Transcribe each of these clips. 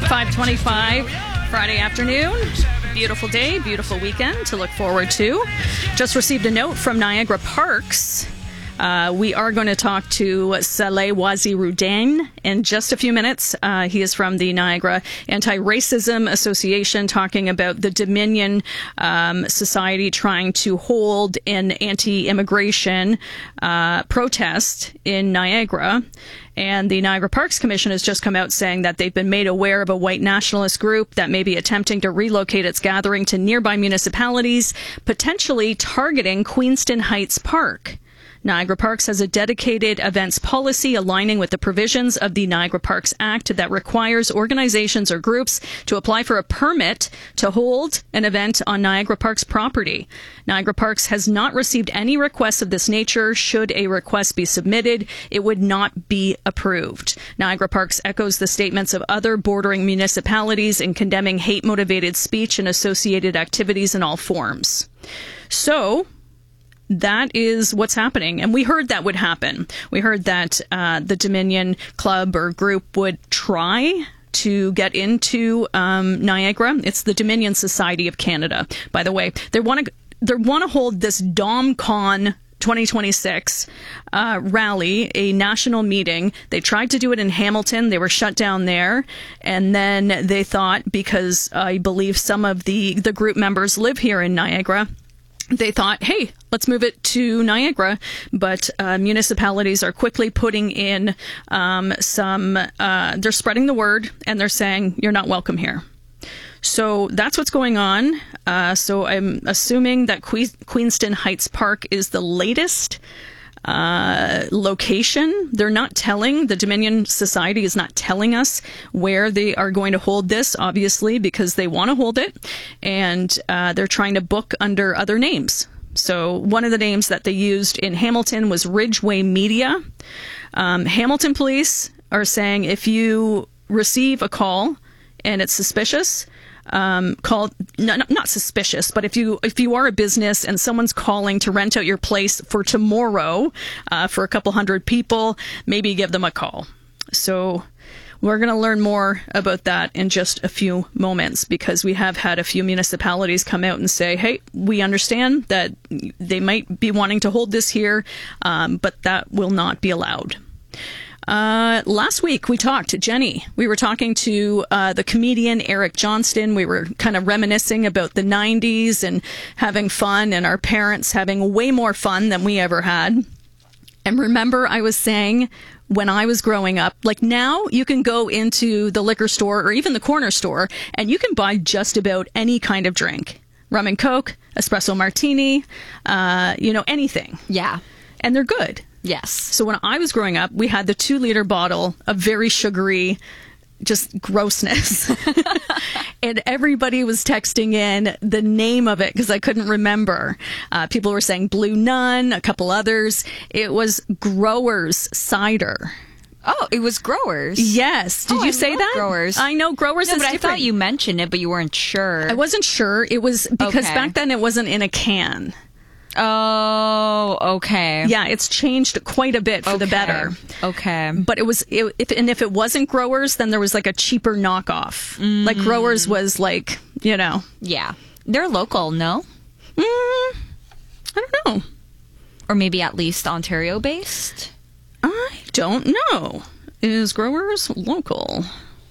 5:25 Friday afternoon. Beautiful day, beautiful weekend to look forward to. Just received a note from Niagara Parks. We are going to talk to Saleh Wazirudin in just a few minutes. He is from the Niagara Anti-Racism Association, talking about the Dominion Society trying to hold an anti-immigration protest in Niagara. And the Niagara Parks Commission has just come out saying that they've been made aware of a white nationalist group that may be attempting to relocate its gathering to nearby municipalities, potentially targeting Queenston Heights Park. Niagara Parks has a dedicated events policy aligning with the provisions of the Niagara Parks Act that requires organizations or groups to apply for a permit to hold an event on Niagara Parks property. Niagara Parks has not received any requests of this nature. Should a request be submitted, it would not be approved. Niagara Parks echoes the statements of other bordering municipalities in condemning hate-motivated speech and associated activities in all forms. So, that is what's happening. And we heard that would happen. We heard that the Dominion Club or group would try to get into Niagara. It's the Dominion Society of Canada, by the way. They want to hold this DomCon 2026 rally, a national meeting. They tried to do it in Hamilton. They were shut down there. And then they thought, because I believe some of the group members live here in Niagara, they thought, hey, let's move it to Niagara. But municipalities are quickly putting in they're spreading the word, and they're saying, you're not welcome here. So that's what's going on. So I'm assuming that Queenston Heights Park is the latest location. They're not telling, the Dominion Society is not telling us where they are going to hold this, obviously, because they want to hold it, and they're trying to book under other names. So one of the names that they used in Hamilton was Ridgeway Media. Hamilton police are saying if you receive a call and it's suspicious, not suspicious, but if you are a business and someone's calling to rent out your place for tomorrow for a couple hundred people, maybe give them a call. So we're going to learn more about that in just a few moments, because we have had a few municipalities come out and say, hey, we understand that they might be wanting to hold this here, but that will not be allowed. Last week we talked to Jenny. We were talking to the comedian Eric Johnston. We were kind of reminiscing about the 90s and having fun, and our parents having way more fun than we ever had. And remember, I was saying, when I was growing up, like now you can go into the liquor store or even the corner store and you can buy just about any kind of drink. Rum and Coke, espresso martini, anything. Yeah. And they're good. Yes. So when I was growing up, we had the 2-liter bottle of very sugary, just grossness. And everybody was texting in the name of it because I couldn't remember. People were saying Blue Nun, a couple others. It was Growers Cider. Oh, it was Growers? Yes. Did you say that? Growers. I know Growers is different. I thought you mentioned it, but you weren't sure. I wasn't sure. It was because back then it wasn't in a can. Oh, okay. Yeah, it's changed quite a bit for the better. Okay. But if it wasn't Growers, then there was like a cheaper knockoff. Like Growers was like, Yeah. They're local, no? I don't know. Or maybe at least Ontario-based? I don't know. Is Growers local?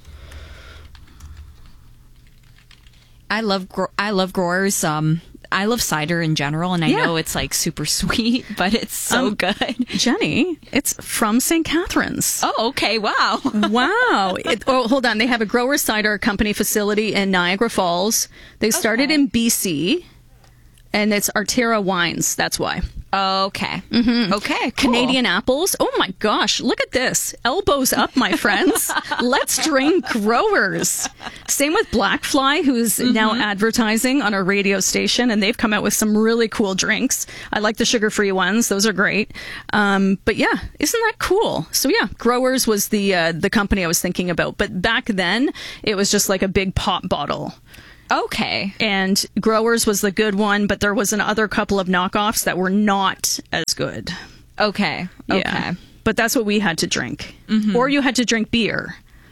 I love Growers. I love cider in general, and I know it's like super sweet, but it's so good. Jenny, it's from St. Catharines. Oh, okay. Wow. Wow. Hold on. They have a Growers Cider Company facility in Niagara Falls. They started in BC, and it's Arterra Wines. That's why. Okay. Mm-hmm. Okay. Cool. Canadian apples. Oh my gosh. Look at this. Elbows up, my friends. Let's drink Growers. Same with Blackfly, who's now advertising on a radio station, and they've come out with some really cool drinks. I like the sugar-free ones. Those are great. But yeah, isn't that cool? So yeah, Growers was the company I was thinking about. But back then, it was just like a big pop bottle. Okay. And Growers was the good one, but there was another couple of knockoffs that were not as good. Okay. Yeah. But that's what we had to drink. Mm-hmm. Or you had to drink beer.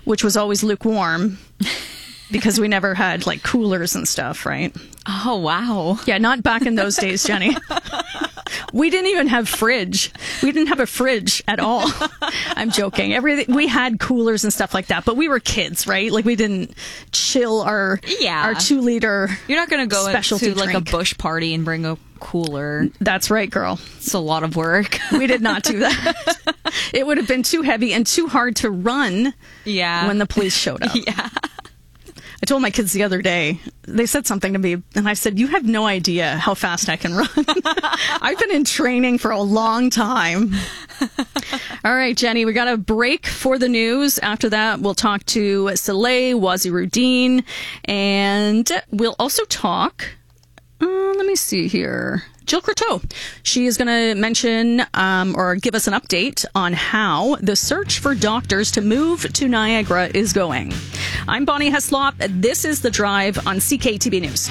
which was always lukewarm because we never had like coolers and stuff, right? Oh, wow. Yeah, not back in those days, Jenny. We didn't even have fridge. We didn't have a fridge at all. I'm joking. We had coolers and stuff like that, but we were kids, right? Like we didn't chill our 2-liter. You're not going to go specialty to like drink. a bush party and bring a cooler. That's right, girl. It's a lot of work. We did not do that. It would have been too heavy and too hard to run when the police showed up. Yeah. I told my kids the other day, they said something to me, and I said, you have no idea how fast I can run. I've been in training for a long time. All right, Jenny, we got a break for the news. After that, we'll talk to Soleil Waziruddin, and we'll also talk, let me see here, Jill Croteau. She is going to mention or give us an update on how the search for doctors to move to Niagara is going. I'm Bonnie Heslop. This is The Drive on CKTB News.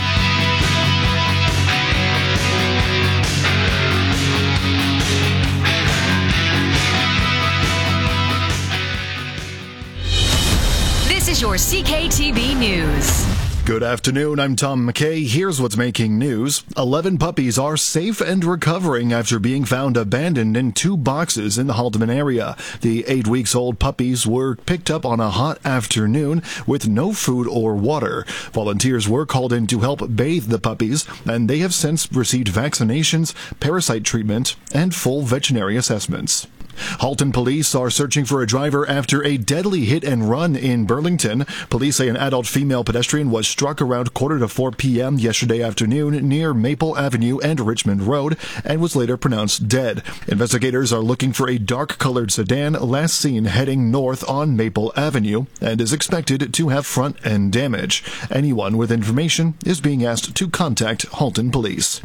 This is your CKTB News. Good afternoon, I'm Tom McKay. Here's what's making news. 11 puppies are safe and recovering after being found abandoned in 2 boxes in the Haldeman area. The 8-week-old puppies were picked up on a hot afternoon with no food or water. Volunteers were called in to help bathe the puppies, and they have since received vaccinations, parasite treatment, and full veterinary assessments. Halton police are searching for a driver after a deadly hit and run in Burlington. Police say an adult female pedestrian was struck around 3:45 p.m. yesterday afternoon near Maple Avenue and Richmond Road and was later pronounced dead. Investigators are looking for a dark-colored sedan last seen heading north on Maple Avenue and is expected to have front-end damage. Anyone with information is being asked to contact Halton police.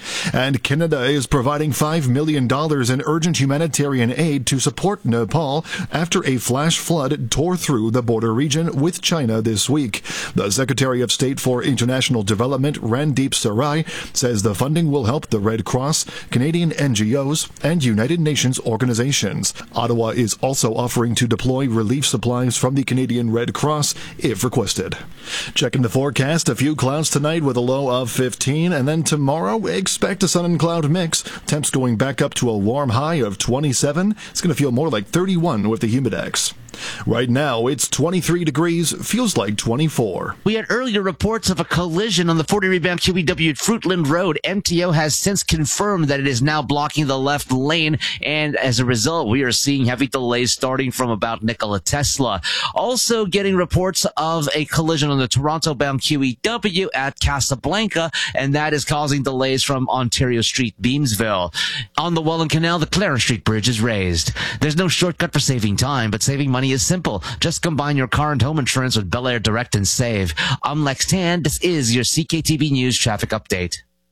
And Canada is providing $5 million in urgent humanitarian aid to support Nepal after a flash flood tore through the border region with China this week. The Secretary of State for International Development, Randeep Sarai, says the funding will help the Red Cross, Canadian NGOs, and United Nations organizations. Ottawa is also offering to deploy relief supplies from the Canadian Red Cross if requested. Checking the forecast, a few clouds tonight with a low of 15, and then tomorrow, expect a sun and cloud mix. Temps going back up to a warm high of 27. It's going to feel more like 31 with the humidex. Right now, it's 23 degrees, feels like 24. We had earlier reports of a collision on the 40 revamped QEW at Fruitland Road. MTO has since confirmed that it is now blocking the left lane, and as a result, we are seeing heavy delays starting from about Nikola Tesla. Also getting reports of a collision on the Toronto-bound QEW at Casablanca, and that is causing delays from Ontario Street, Beamsville. On the Welland Canal, the Clarence Street Bridge is raised. There's no shortcut for saving time, but saving money is simple. Just combine your car and home insurance with Bel Air Direct and save. I'm Lex Tan. This is your CKTB News traffic update.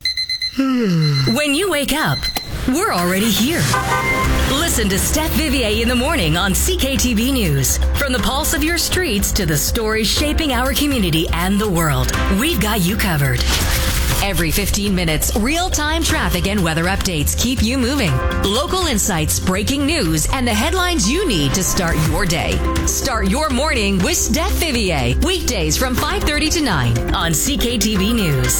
When you wake up, we're already here. Listen to Steph Vivier in the morning on CKTB News. From the pulse of your streets to the stories shaping our community and the world, we've got you covered. Every 15 minutes, real-time traffic and weather updates keep you moving. Local insights, breaking news, and the headlines you need to start your day. Start your morning with Steph Vivier. Weekdays from 5:30 to 9 on CKTB News.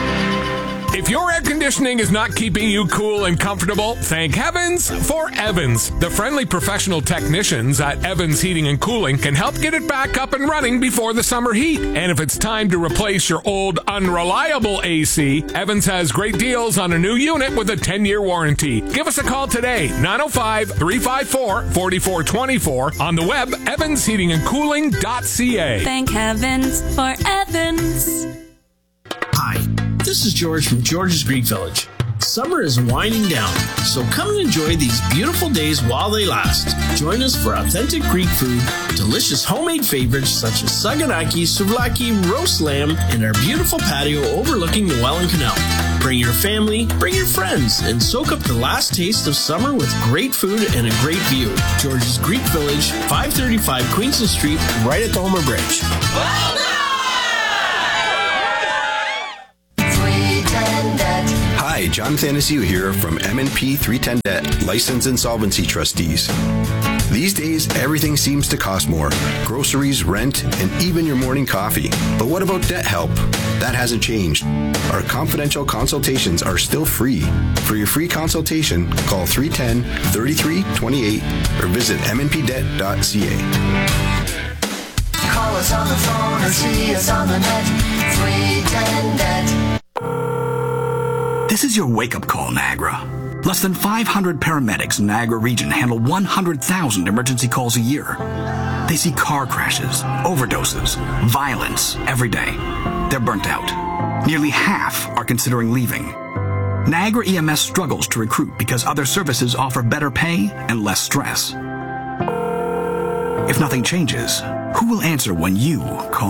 If your air conditioning is not keeping you cool and comfortable, thank heavens for Evans. The friendly professional technicians at Evans Heating and Cooling can help get it back up and running before the summer heat. And if it's time to replace your old, unreliable AC, Evans has great deals on a new unit with a 10-year warranty. Give us a call today, 905-354-4424, on the web, evansheatingandcooling.ca. Thank heavens for Evans. Hi, this is George from George's Greek Village. Summer is winding down, so come and enjoy these beautiful days while they last. Join us for authentic Greek food, delicious homemade favorites such as saganaki, souvlaki, roast lamb, and our beautiful patio overlooking the Welland Canal. Bring your family, bring your friends, and soak up the last taste of summer with great food and a great view. George's Greek Village, 535 Queenston Street, right at the Homer Bridge. Hi, John Thanasiu here from M&P 310 Debt, Licensed Insolvency Trustees. These days, everything seems to cost more. Groceries, rent, and even your morning coffee. But what about debt help? That hasn't changed. Our confidential consultations are still free. For your free consultation, call 310-3328 or visit mnpdebt.ca. Call us on the phone or see us on the net. 310-NET. This is your wake-up call, Niagara. Less than 500 paramedics in Niagara region handle 100,000 emergency calls a year. They see car crashes, overdoses, violence every day. They're burnt out. Nearly half are considering leaving. Niagara EMS struggles to recruit because other services offer better pay and less stress. If nothing changes, who will answer when you call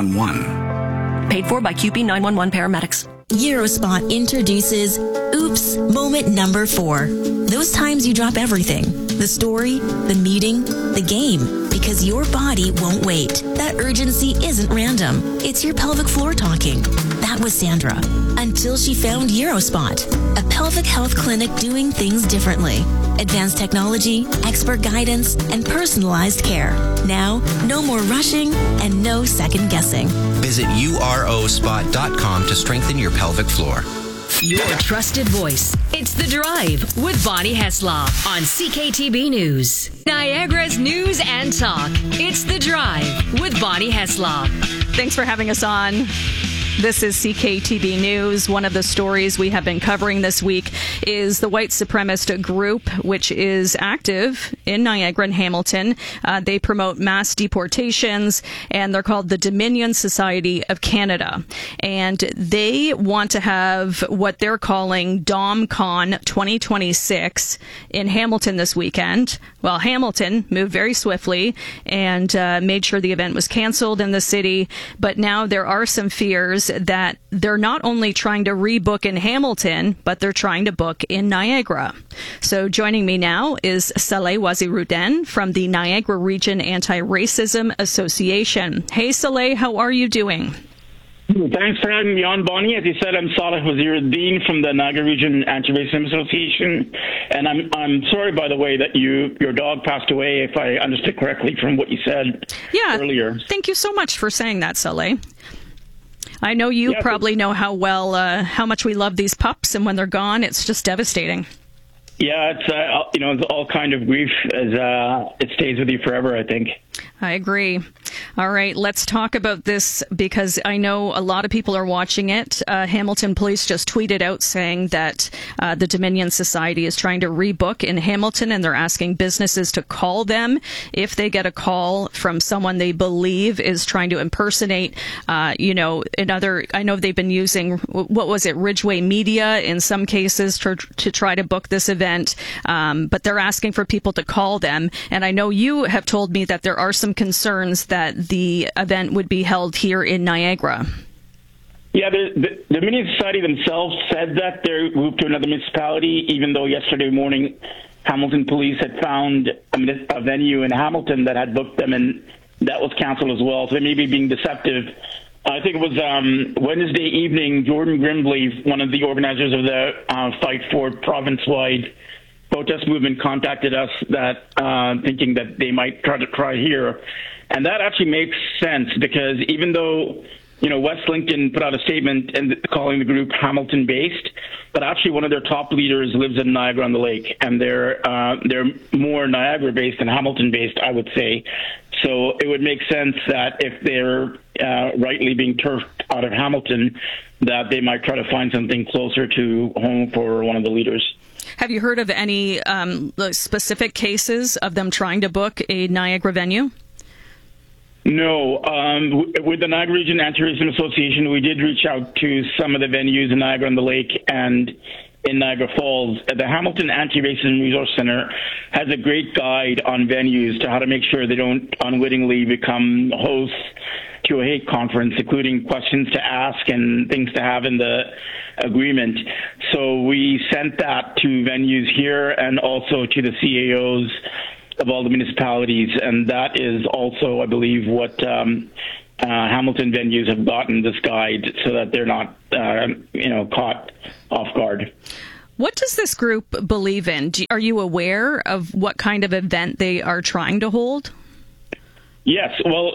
911? Paid for by QP 911 paramedics. Eurospot introduces Oops Moment number 4. Those times you drop everything. The story, the meeting, the game. Because your body won't wait. That urgency isn't random. It's your pelvic floor talking. That was Sandra. Until she found Eurospot, a pelvic health clinic doing things differently. Advanced technology, expert guidance, and personalized care. Now, no more rushing and no second guessing. Visit urospot.com to strengthen your pelvic floor. Your trusted voice. It's The Drive with Bonnie Heslop on CKTB News. Niagara's news and talk. It's The Drive with Bonnie Heslop. Thanks for having us on. This is CKTB News. One of the stories we have been covering this week is the white supremacist group, which is active in Niagara and Hamilton. They promote mass deportations, and they're called the Dominion Society of Canada. And they want to have what they're calling DomCon 2026 in Hamilton this weekend. Well, Hamilton moved very swiftly and made sure the event was canceled in the city. But now there are some fears that they're not only trying to rebook in Hamilton, but they're trying to book in Niagara. So joining me now is Saleh Wazirudin from the Niagara Region Anti-Racism Association. Hey, Saleh, how are you doing? Thanks for having me on, Bonnie. As you said, I'm Saleh Wazirudin from the Niagara Region Anti-Racism Association. And I'm sorry, by the way, that your dog passed away, if I understood correctly from what you said earlier. Thank you so much for saying that, Saleh. I know you probably know how much we love these pups, and when they're gone, it's just devastating. Yeah, it's all kind of grief as it stays with you forever, I think. I agree. All right, let's talk about this because I know a lot of people are watching it. Hamilton Police just tweeted out saying that the Dominion Society is trying to rebook in Hamilton, and they're asking businesses to call them if they get a call from someone they believe is trying to impersonate, I know they've been using, Ridgeway Media in some cases to try to book this event, but they're asking for people to call them. And I know you have told me that there are some concerns that the event would be held here in Niagara. Yeah, the Dominion Society themselves said that they're moved to another municipality, even though yesterday morning Hamilton Police had found a venue in Hamilton that had booked them, and that was canceled as well. So they may be being deceptive. I think it was Wednesday evening, Jordan Grimbley, one of the organizers of the Fight for province-wide protest movement, contacted us thinking that they might try here. And that actually makes sense because even though, West Lincoln put out a statement and calling the group Hamilton-based, but actually one of their top leaders lives in Niagara-on-the-Lake, and they're more Niagara-based than Hamilton-based, I would say. So it would make sense that if they're rightly being turfed out of Hamilton, that they might try to find something closer to home for one of the leaders. Have you heard of any specific cases of them trying to book a Niagara venue? No. With the Niagara Region Anti-Racism Association, we did reach out to some of the venues in Niagara-on-the-Lake and in Niagara Falls. The Hamilton Anti-Racism Resource Center has a great guide on venues to how to make sure they don't unwittingly become hosts to a hate conference, including questions to ask and things to have in the agreement. So we sent that to venues here and also to the CAOs of all the municipalities, and that is also, I believe, what Hamilton venues have gotten this guide so that they're not, caught off guard. What does this group believe in? Are you aware of what kind of event they are trying to hold? Yes, well,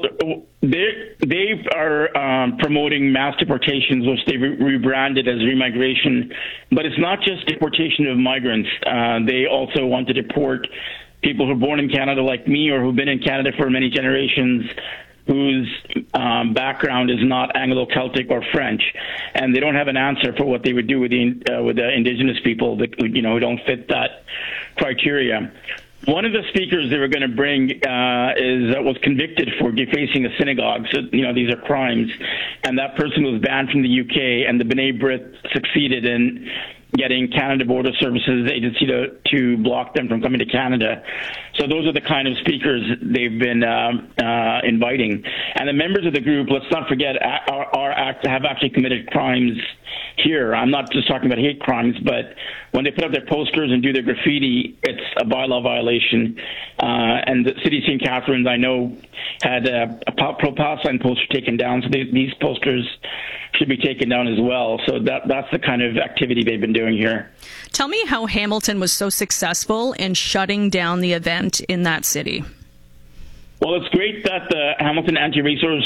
they are promoting mass deportations, which they rebranded as remigration. But it's not just deportation of migrants. They also want to deport people who are born in Canada like me or who've been in Canada for many generations, whose background is not Anglo-Celtic or French, and they don't have an answer for what they would do with the Indigenous people that who don't fit that criteria. One of the speakers they were going to bring was convicted for defacing a synagogue. So, these are crimes. And that person was banned from the UK, and the B'nai B'rith succeeded in getting Canada Border Services Agency to block them from coming to Canada. So those are the kind of speakers they've been inviting. And the members of the group, let's not forget, have actually committed crimes here. I'm not just talking about hate crimes, but when they put up their posters and do their graffiti, it's a bylaw violation. And the City of St. Catharines, I know, had a pro-Palestine poster taken down, so these posters should be taken down as well. So that's the kind of activity they've been doing here. Tell me how Hamilton was so successful in shutting down the event in that city. Well, it's great that the Hamilton Anti-Racism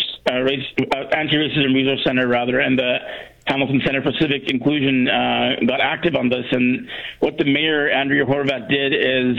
Resource Center, and the Hamilton Center for Civic Inclusion got active on this. And what the mayor, Andrea Horwath, did is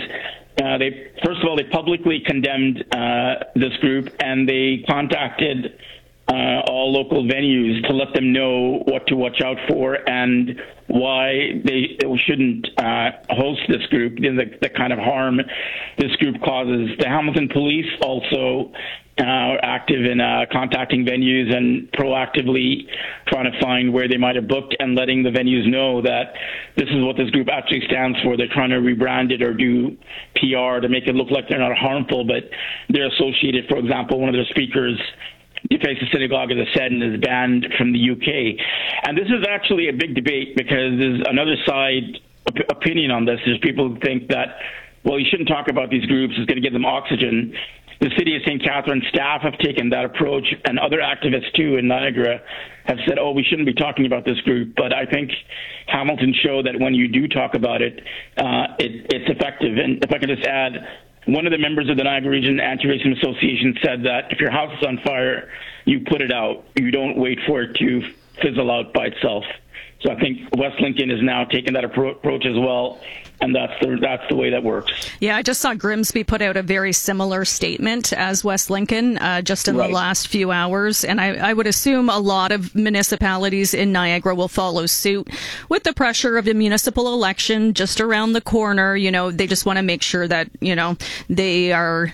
they publicly condemned this group, and they contacted all local venues to let them know what to watch out for and why they shouldn't host this group, the kind of harm this group causes. The Hamilton Police also are active in contacting venues and proactively trying to find where they might have booked and letting the venues know that this is what this group actually stands for. They're trying to rebrand it or do PR to make it look like they're not harmful, but they're associated. For example, one of their speakers defaced a synagogue, as I said, and is banned from the UK. And this is actually a big debate because there's another side opinion on this. There's people who think that, well, you shouldn't talk about these groups. It's going to give them oxygen. The City of St. Catharines staff have taken that approach, and other activists, too, in Niagara have said, we shouldn't be talking about this group. But I think Hamilton showed that when you do talk about it, it's effective. And if I could just add, one of the members of the Niagara Region Anti-Racism Association said that if your house is on fire, you put it out. You don't wait for it to fizzle out by itself. So I think West Lincoln is now taking that approach as well, and that's the way that works. Yeah, I just saw Grimsby put out a very similar statement as West Lincoln just in the last few hours, and I would assume a lot of municipalities in Niagara will follow suit with the pressure of the municipal election just around the corner. They just want to make sure that, they are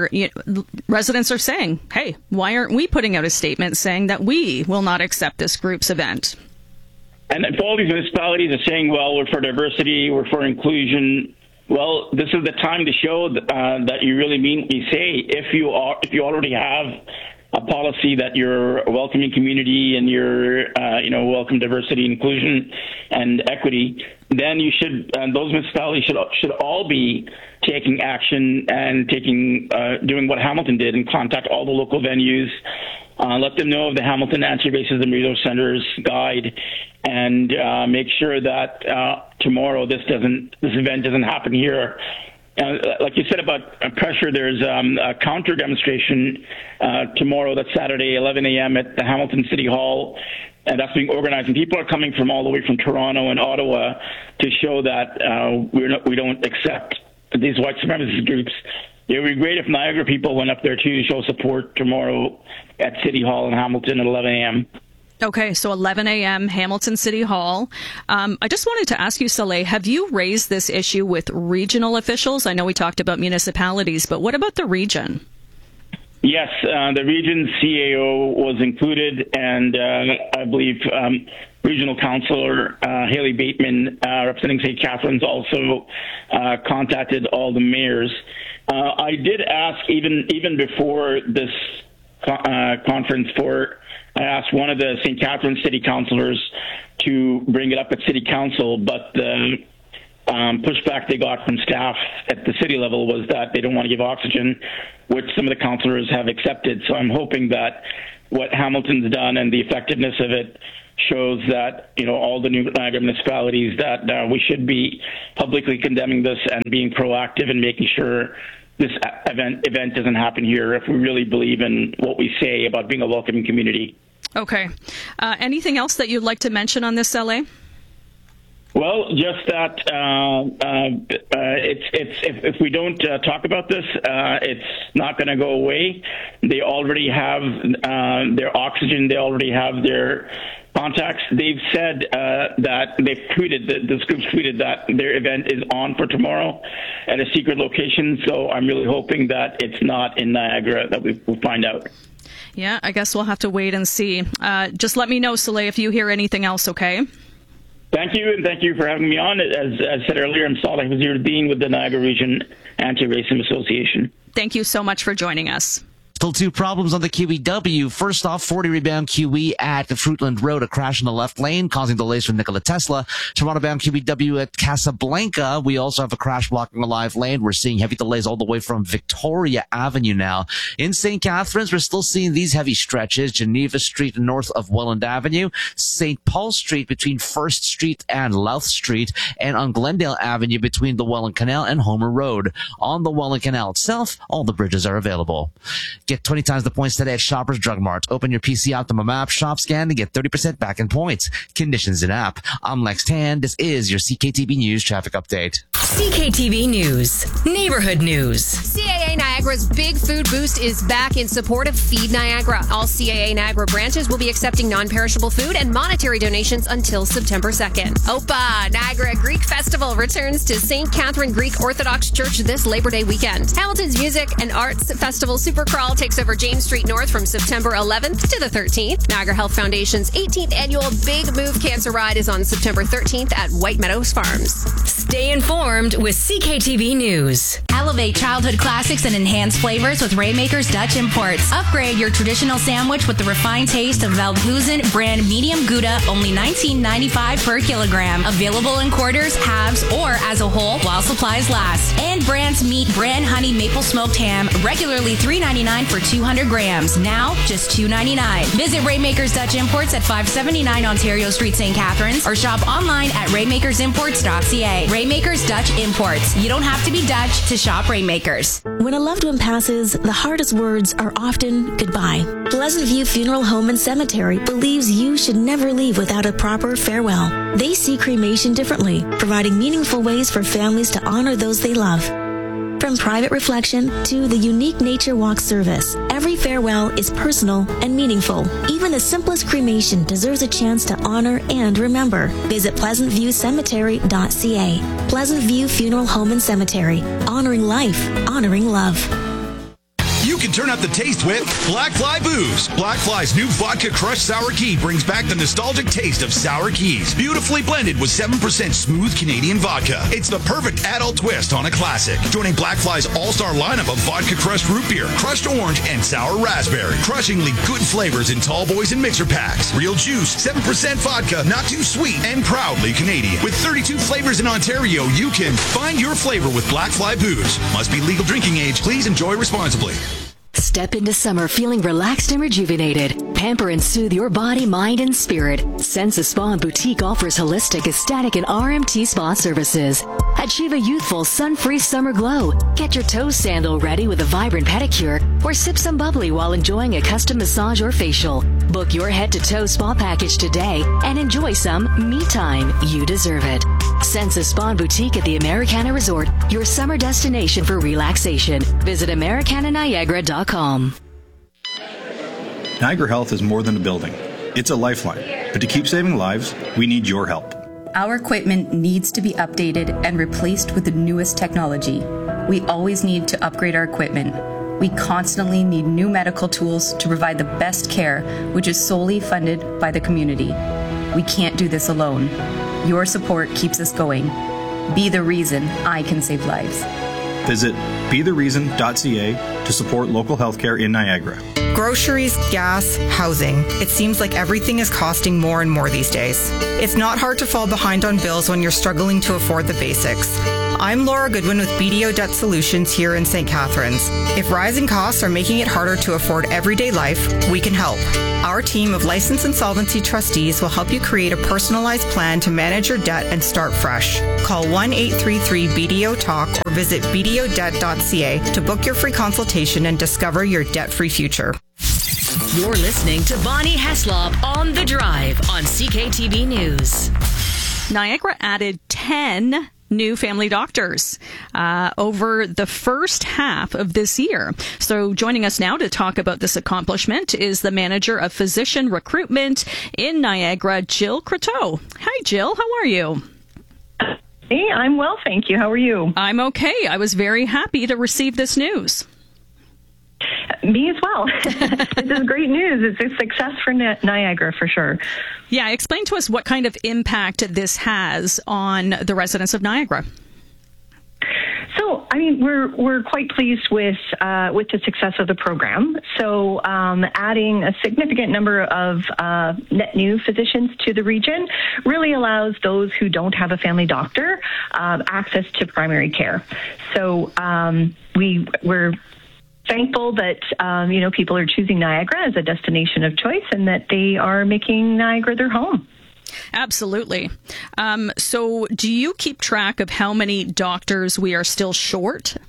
residents are saying, hey, why aren't we putting out a statement saying that we will not accept this group's event? And if all these municipalities are saying, well, we're for diversity, we're for inclusion, well, this is the time to show that you really mean what you say. If you already have a policy that you're a welcoming community and you're, welcome diversity, inclusion, and equity, then you should, those municipalities should all be taking action and doing what Hamilton did and contact all the local venues. Let them know of the Hamilton Anti-Racism Resource Center's guide, and make sure that tomorrow this event doesn't happen here. Like you said about pressure, there's a counter demonstration tomorrow. That's Saturday, 11 a.m. at the Hamilton City Hall, and that's being organized. And people are coming from all the way from Toronto and Ottawa to show that we don't accept these white supremacist groups. It would be great if Niagara people went up there too to show support tomorrow at City Hall in Hamilton at 11 a.m. Okay, so 11 a.m., Hamilton City Hall. I just wanted to ask you, Saleh, have you raised this issue with regional officials? I know we talked about municipalities, but what about the region? Yes, the region CAO was included, and I believe Regional Councillor Haley Bateman, representing St. Catharines, also contacted all the mayors. I did ask, even before this conference, I asked one of the St. Catharines city councillors to bring it up at city council, but the pushback they got from staff at the city level was that they don't want to give oxygen, which some of the councillors have accepted. So I'm hoping that what Hamilton's done and the effectiveness of it shows that, all the new Niagara municipalities that we should be publicly condemning this and being proactive and making sure this event doesn't happen here if we really believe in what we say about being a welcoming community. Okay. Anything else that you'd like to mention on this, LA? Well, just that if we don't talk about this, it's not going to go away. They already have their oxygen. They already have their contacts. They've said that they've tweeted, this group's tweeted that their event is on for tomorrow at a secret location. So I'm really hoping that it's not in Niagara, that we'll find out. Yeah, I guess we'll have to wait and see. Just let me know, Soleil, if you hear anything else, okay? Thank you, and thank you for having me on. As I said earlier, I'm Saleh Wazir Dean with the Niagara Region Anti-Racism Association. Thank you so much for joining us. Still two problems on the QEW. First off, 40 rebound QE at the Fruitland Road, a crash in the left lane causing delays for Nikola Tesla. Toronto bound QEW at Casablanca. We also have a crash blocking a live lane. We're seeing heavy delays all the way from Victoria Avenue now. In St. Catharines, we're still seeing these heavy stretches. Geneva Street north of Welland Avenue, St. Paul Street between 1st Street and Louth Street, and on Glendale Avenue between the Welland Canal and Homer Road. On the Welland Canal itself, all the bridges are available. Get 20 times the points today at Shoppers Drug Mart. Open your PC Optimum app, shop scan, and get 30% back in points. Conditions in app. I'm Lex Tan. This is your CKTB News traffic update. CKTB News. Neighborhood news. CAA Niagara's Big Food Boost is back in support of Feed Niagara. All CAA Niagara branches will be accepting non-perishable food and monetary donations until September 2nd. OPA, Niagara Greek Festival returns to St. Catherine Greek Orthodox Church this Labor Day weekend. Hamilton's Music and Arts Festival Supercrawl takes over James Street North from September 11th to the 13th. Niagara Health Foundation's 18th annual Big Move Cancer Ride is on September 13th at White Meadows Farms. Stay informed with CKTB News. Elevate childhood classics and enhance flavors with Raymaker's Dutch Imports. Upgrade your traditional sandwich with the refined taste of Veldhuizen brand medium Gouda, only $19.95 per kilogram. Available in quarters, halves, or as a whole while supplies last. And Brand's Meat brand honey maple smoked ham, regularly $3.99 for 200 grams. Now, just $2.99. Visit Raymaker's Dutch Imports at 579 Ontario Street, St. Catharines, or shop online at raymakersimports.ca. Raymaker's Dutch Imports. You don't have to be Dutch to shop Raymakers. When a loved one passes, the hardest words are often goodbye. Pleasant View Funeral Home and Cemetery believes you should never leave without a proper farewell. They see cremation differently, providing meaningful ways for families to honor those they love. From private reflection to the unique nature walk service, every farewell is personal and meaningful. Even the simplest cremation deserves a chance to honor and remember. Visit pleasantviewcemetery.ca. Pleasant View Funeral Home and Cemetery. Honoring life, honoring love. You can turn up the taste with Black Fly Booze. Black Fly's new vodka crushed sour key brings back the nostalgic taste of sour keys. Beautifully blended with 7% smooth Canadian vodka. It's the perfect adult twist on a classic. Joining Black Fly's all-star lineup of vodka crushed root beer, crushed orange, and sour raspberry. Crushingly good flavors in tall boys and mixer packs. Real juice, 7% vodka, not too sweet, and proudly Canadian. With 32 flavors in Ontario, you can find your flavor with Black Fly Booze. Must be legal drinking age. Please enjoy responsibly. Step into summer feeling relaxed and rejuvenated. Pamper and soothe your body, mind, and spirit. Sensa Spa and Boutique offers holistic, aesthetic, and RMT spa services. Achieve a youthful, sun-free summer glow. Get your toe sandal ready with a vibrant pedicure, or sip some bubbly while enjoying a custom massage or facial. Book your head-to-toe spa package today and enjoy some me time. You deserve it. Sensa Spa and Boutique at the Americana Resort, your summer destination for relaxation. Visit AmericanaNiagara.com. Niagara Health is more than a building. It's a lifeline. But to keep saving lives, we need your help. Our equipment needs to be updated and replaced with the newest technology. We always need to upgrade our equipment. We constantly need new medical tools to provide the best care, which is solely funded by the community. We can't do this alone. Your support keeps us going. Be the reason I can save lives. Visit bethereason.ca to support local healthcare in Niagara. Groceries, gas, housing. It seems like everything is costing more and more these days. It's not hard to fall behind on bills when you're struggling to afford the basics. I'm Laura Goodwin with BDO Debt Solutions here in St. Catharines. If rising costs are making it harder to afford everyday life, we can help. Our team of licensed insolvency trustees will help you create a personalized plan to manage your debt and start fresh. Call 1-833-BDO-TALK or visit bdodebt.ca to book your free consultation and discover your debt-free future. You're listening to Bonnie Heslop on The Drive on CKTB News. Niagara added 10 new family doctors over the first half of this year. So joining us now to talk about this accomplishment is the manager of physician recruitment in Niagara, Jill Croteau. Hi, Jill. How are you? Hey, I'm well, thank you. How are you? I'm okay. I was very happy to receive this news. Me as well. This is great news. It's a success for Niagara for sure. Yeah, explain to us what kind of impact this has on the residents of Niagara. So, I mean, we're quite pleased with the success of the program. So, adding a significant number of net new physicians to the region really allows those who don't have a family doctor access to primary care. So, we're thankful that people are choosing Niagara as a destination of choice and that they are making Niagara their home. Absolutely. So do you keep track of how many doctors we are still short?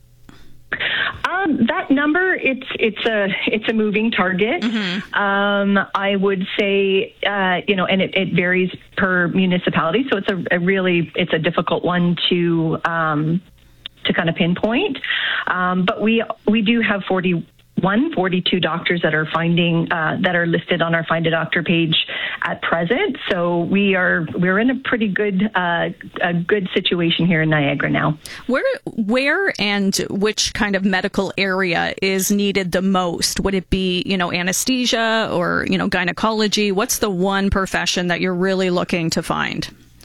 That number, it's a moving target. Mm-hmm. I would say, and it varies per municipality. So it's it's a difficult one to kind of pinpoint. But we do have 42 doctors that are that are listed on our Find a Doctor page at present. So we're in a pretty good situation here in Niagara now. Where and which kind of medical area is needed the most? Would it be, anesthesia or, gynecology? What's the one profession that you're really looking to find?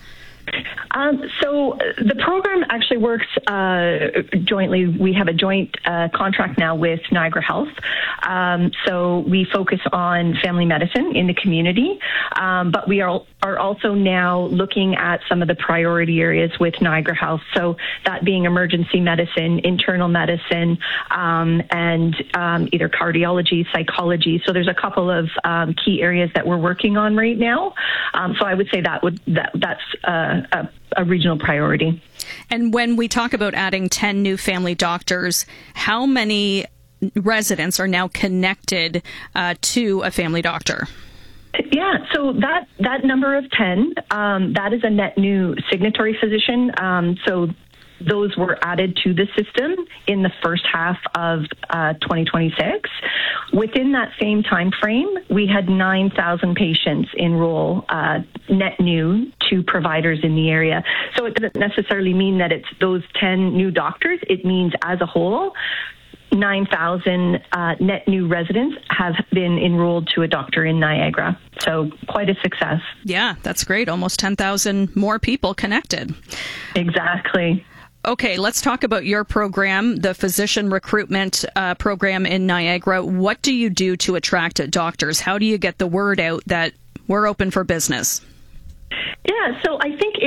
So the program actually works jointly. We have a joint contract now with Niagara Health. So we focus on family medicine in the community, but we are also now looking at some of the priority areas with Niagara Health. So that being emergency medicine, internal medicine, and either cardiology, psychology. So there's a couple of key areas that we're working on right now. So I would say that's a regional priority. And when we talk about adding 10 new family doctors, how many residents are now connected to a family doctor? Yeah, so that number of 10, that is a net new signatory physician. So those were added to the system in the first half of 2026. Within that same time frame, we had 9,000 patients enroll net new to providers in the area. So it doesn't necessarily mean that it's those 10 new doctors. It means as a whole, 9,000 net new residents have been enrolled to a doctor in Niagara. So quite a success. Yeah, that's great. Almost 10,000 more people connected. Exactly. Okay, let's talk about your program, the physician recruitment program in Niagara. What do you do to attract doctors? How do you get the word out that we're open for business? Yeah, so I think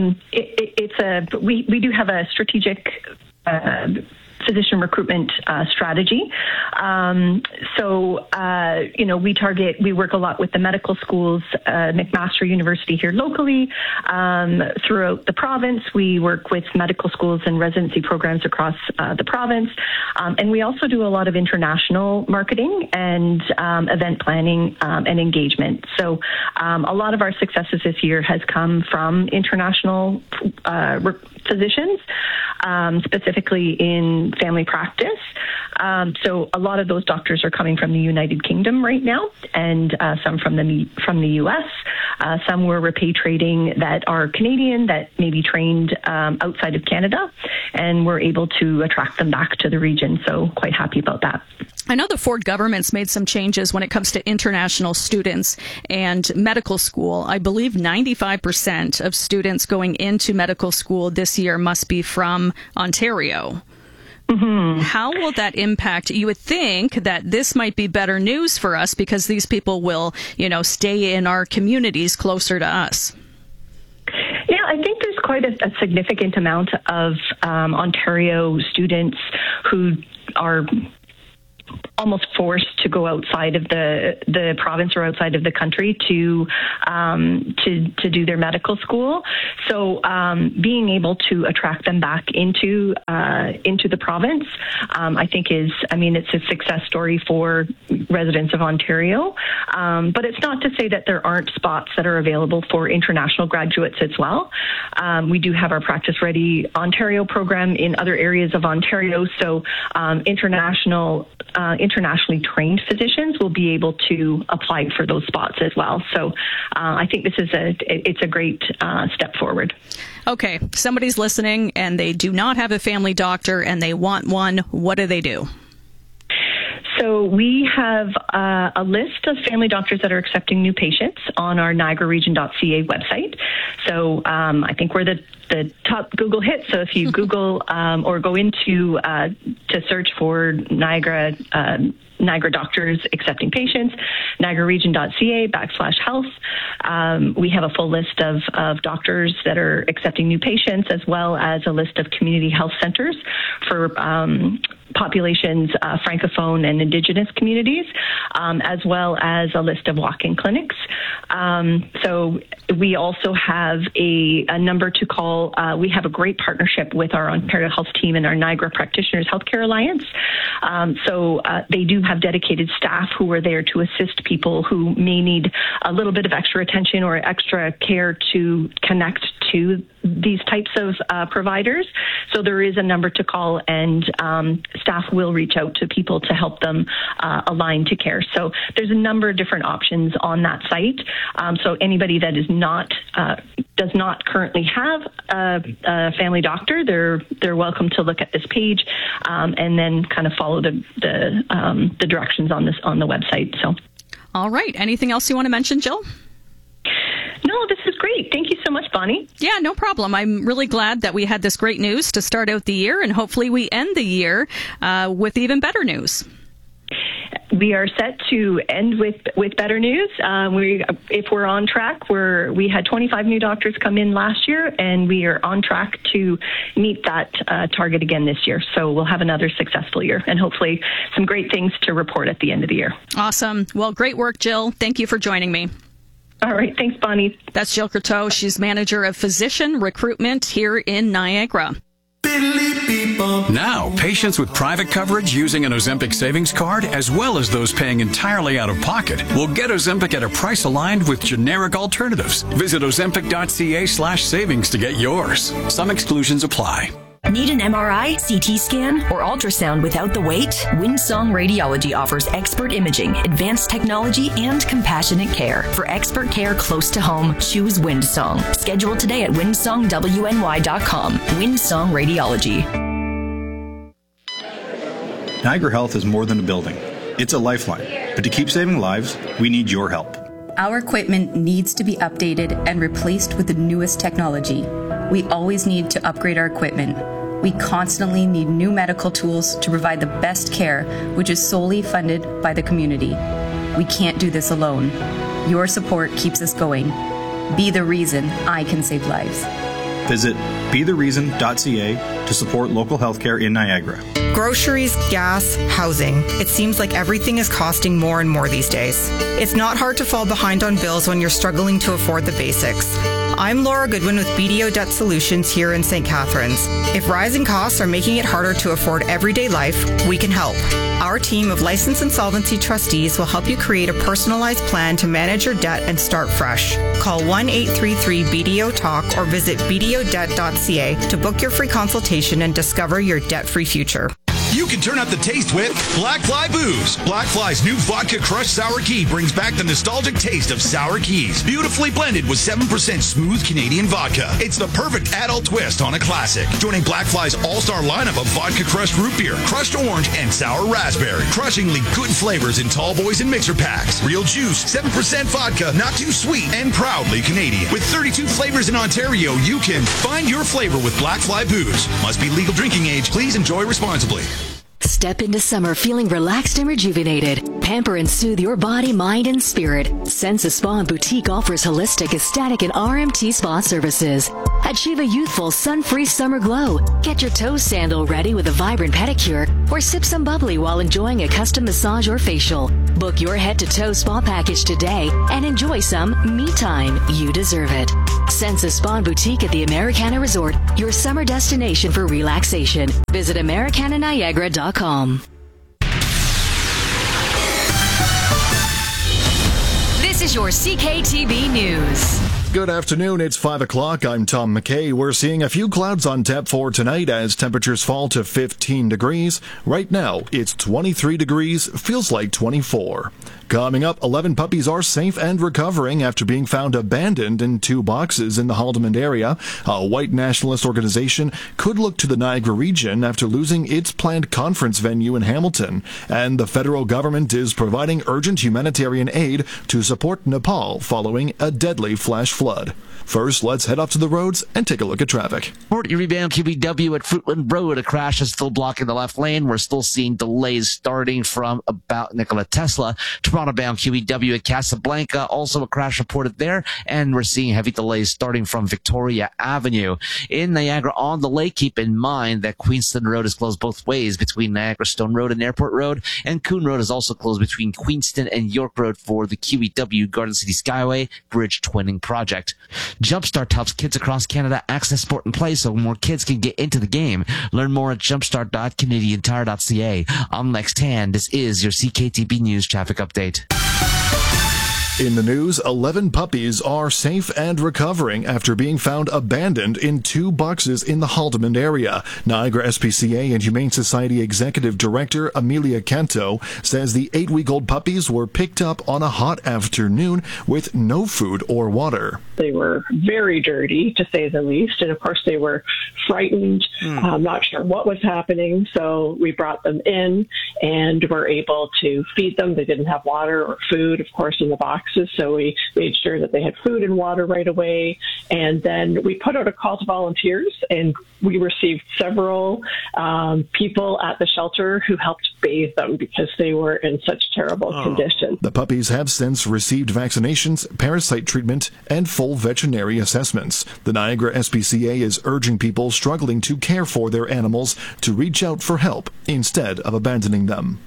we do have a strategic physician recruitment strategy. We work a lot with the medical schools, McMaster University here locally. Throughout the province, we work with medical schools and residency programs across the province. And we also do a lot of international marketing and event planning and engagement. So a lot of our successes this year has come from international physicians, specifically in family practice. So a lot of those doctors are coming from the United Kingdom right now, and some from the U.S. Some were repatriating that are Canadian that may be trained outside of Canada, and we're able to attract them back to the region. So quite happy about that. I know the Ford government's made some changes when it comes to international students and medical school. I believe 95% of students going into medical school this year must be from Ontario. Mm-hmm. How will that impact? You would think that this might be better news for us because these people will, stay in our communities closer to us. Yeah, I think there's quite a significant amount of Ontario students who are almost forced to go outside of the province or outside of the country to do their medical school. So being able to attract them back into the province, I think it's a success story for residents of Ontario. But it's not to say that there aren't spots that are available for international graduates as well. We do have our Practice Ready Ontario program in other areas of Ontario. So internationally trained physicians will be able to apply for those spots as well. So I think this is a great step forward. Okay, somebody's listening and they do not have a family doctor and they want one. What do they do? So we have a list of family doctors that are accepting new patients on our NiagaraRegion.ca website. So I think we're the top Google hit. So if you Google or go into to search for Niagara doctors accepting patients, NiagaraRegion.ca/health. We have a full list of doctors that are accepting new patients, as well as a list of community health centers for populations, Francophone and Indigenous communities, as well as a list of walk-in clinics. So we also have a number to call. We have a great partnership with our Ontario Health team and our Niagara Practitioners Healthcare Alliance. So they do have dedicated staff who are there to assist people who may need a little bit of extra attention or extra care to connect to these types of providers. So there is a number to call, and staff will reach out to people to help them align to care. So there's a number of different options on that site. So anybody that is not does not currently have a family doctor, they're welcome to look at this page and then kind of follow the directions on the website. So, all right. Anything else you want to mention, Jill? No, this is great. Thank you so much, Bonnie. Yeah, no problem. I'm really glad that we had this great news to start out the year, and hopefully we end the year with even better news. We are set to end with better news. If we're on track, we had 25 new doctors come in last year, and we are on track to meet that target again this year. So we'll have another successful year, and hopefully some great things to report at the end of the year. Awesome. Well, great work, Jill. Thank you for joining me. All right. Thanks, Bonnie. That's Jill Croteau. She's manager of physician recruitment here in Niagara. Now, patients with private coverage using an Ozempic savings card, as well as those paying entirely out of pocket, will get Ozempic at a price aligned with generic alternatives. Visit Ozempic.ca/savings to get yours. Some exclusions apply. Need an MRI, CT scan, or ultrasound without the wait? Winsong Radiology offers expert imaging, advanced technology, and compassionate care. For expert care close to home, choose Winsong. Schedule today at winsongwny.com. Winsong Radiology. Niagara Health is more than a building. It's a lifeline. But to keep saving lives, we need your help. Our equipment needs to be updated and replaced with the newest technology. We always need to upgrade our equipment. We constantly need new medical tools to provide the best care, which is solely funded by the community. We can't do this alone. Your support keeps us going. Be the reason I can save lives. Visit bethereason.ca to support local healthcare in Niagara. Groceries, gas, housing. It seems like everything is costing more and more these days. It's not hard to fall behind on bills when you're struggling to afford the basics. I'm Laura Goodwin with BDO Debt Solutions here in St. Catharines. If rising costs are making it harder to afford everyday life, we can help. Our team of licensed insolvency trustees will help you create a personalized plan to manage your debt and start fresh. Call 1-833-BDO-TALK or visit bdodebt.ca to book your free consultation and discover your debt-free future. You can turn up the taste with Black Fly Booze. Black Fly's new vodka crushed sour key brings back the nostalgic taste of sour keys. Beautifully blended with 7% smooth Canadian vodka. It's the perfect adult twist on a classic. Joining Black Fly's all-star lineup of vodka crushed root beer, crushed orange, and sour raspberry. Crushingly good flavors in tall boys and mixer packs. Real juice, 7% vodka, not too sweet, and proudly Canadian. With 32 flavors in Ontario, you can find your flavor with Black Fly Booze. Must be legal drinking age. Please enjoy responsibly. Step into summer feeling relaxed and rejuvenated. Pamper and soothe your body, mind, and spirit. Sensa Spa and Boutique offers holistic, aesthetic, and RMT spa services. Achieve a youthful, sun-free summer glow. Get your toe sandal ready with a vibrant pedicure, or sip some bubbly while enjoying a custom massage or facial. Book your head-to-toe spa package today and enjoy some me time. You deserve it. Sensa Spa and Boutique at the Americana Resort, your summer destination for relaxation. Visit AmericanaNiagara.com. This is your CKTB News. Good afternoon, it's 5 o'clock. I'm Tom McKay. We're seeing a few clouds on tap for tonight as temperatures fall to 15 degrees. Right now, it's 23 degrees, feels like 24. Coming up, 11 puppies are safe and recovering after being found abandoned in 2 boxes in the Haldimand area. A white nationalist organization could look to the Niagara region after losing its planned conference venue in Hamilton. And the federal government is providing urgent humanitarian aid to support Nepal following a deadly flash flood. First, let's head off to the roads and take a look at traffic. 40 rebound QEW at Fruitland Road. A crash is still blocking the left lane. We're still seeing delays starting from about Nikola Tesla. Toronto-bound QEW at Casablanca. Also a crash reported there. And we're seeing heavy delays starting from Victoria Avenue. In Niagara on the Lake, keep in mind that Queenston Road is closed both ways between Niagara Stone Road and Airport Road. And Coon Road is also closed between Queenston and York Road for the QEW Garden City Skyway Bridge Twinning Project. Jumpstart helps kids across Canada access sport and play so more kids can get into the game. Learn more at jumpstart.canadiantire.ca. I'm Lex Tan. This is your CKTB News traffic update. In the news, 11 puppies are safe and recovering after being found abandoned in 2 boxes in the Haldimand area. Niagara SPCA and Humane Society Executive Director Amelia Canto says the 8-week-old puppies were picked up on a hot afternoon with no food or water. They were very dirty, to say the least, and of course they were frightened, not sure what was happening, so we brought them in and were able to feed them. They didn't have water or food, of course, in the box. So we made sure that they had food and water right away. And then we put out a call to volunteers, and we received several people at the shelter who helped bathe them because they were in such terrible condition. The puppies have since received vaccinations, parasite treatment, and full veterinary assessments. The Niagara SPCA is urging people struggling to care for their animals to reach out for help instead of abandoning them.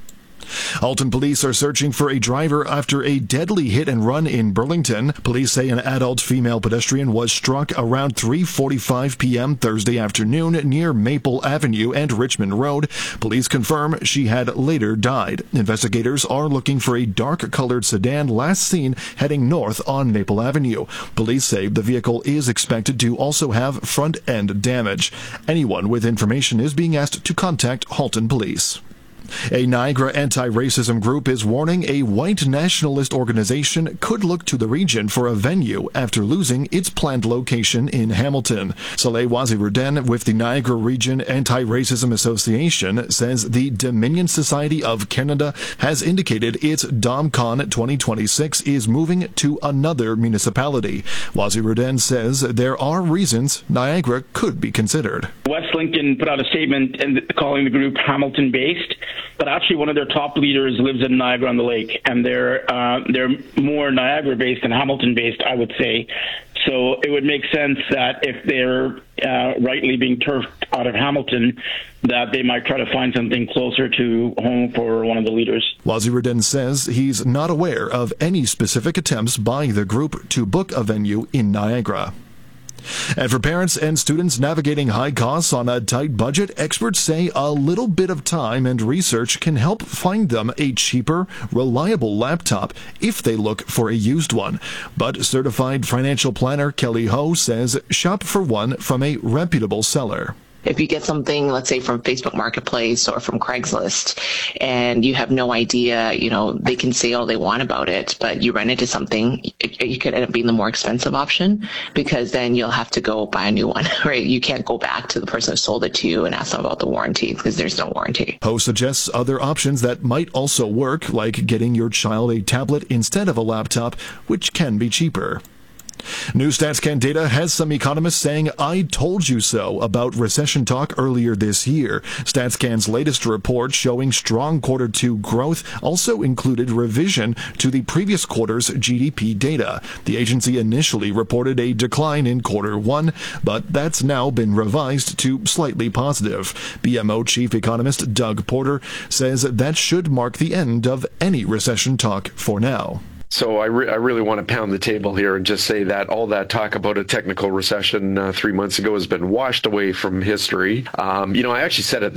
Alton police are searching for a driver after a deadly hit and run in Burlington. Police say an adult female pedestrian was struck around 3:45 p.m. Thursday afternoon near Maple Avenue and Richmond Road. Police confirm she had later died. Investigators are looking for a dark-colored sedan last seen heading north on Maple Avenue. Police say the vehicle is expected to also have front-end damage. Anyone with information is being asked to contact Halton Police. A Niagara anti-racism group is warning a white nationalist organization could look to the region for a venue after losing its planned location in Hamilton. Saleh Wazirudin with the Niagara Region Anti-Racism Association says the Dominion Society of Canada has indicated its DomCon 2026 is moving to another municipality. Wazirudin says there are reasons Niagara could be considered. West Lincoln put out a statement calling the group Hamilton-based. But actually, one of their top leaders lives in Niagara-on-the-Lake, and they're more Niagara-based than Hamilton-based, I would say. So it would make sense that if they're rightly being turfed out of Hamilton, that they might try to find something closer to home for one of the leaders. Wazirudin says he's not aware of any specific attempts by the group to book a venue in Niagara. And for parents and students navigating high costs on a tight budget, experts say a little bit of time and research can help find them a cheaper, reliable laptop if they look for a used one. But certified financial planner Kelly Ho says shop for one from a reputable seller. If you get something, let's say from Facebook Marketplace or from Craigslist, and you have no idea, they can say all they want about it, but you run into something, you could end up being the more expensive option, because then you'll have to go buy a new one, right? You can't go back to the person who sold it to you and ask them about the warranty, because there's no warranty. Post suggests other options that might also work, like getting your child a tablet instead of a laptop, which can be cheaper. New StatsCan data has some economists saying "I told you so" about recession talk earlier this year. StatsCan's latest report showing strong Q2 growth also included revision to the previous quarter's GDP data. The agency initially reported a decline in Q1, but that's now been revised to slightly positive. BMO chief economist Doug Porter says that should mark the end of any recession talk for now. So I really want to pound the table here and just say that all that talk about a technical recession 3 months ago has been washed away from history. I actually said at